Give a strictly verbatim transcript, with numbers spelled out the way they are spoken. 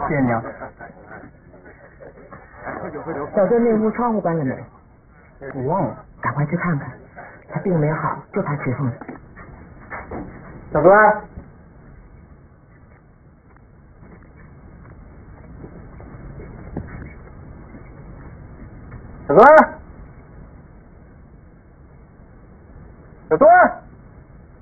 谢谢娘。 小郑那屋窗户关了没？ 我忘了。 赶快去看看，他病没好，就怕吃风。 小哥。小哥。小墩儿。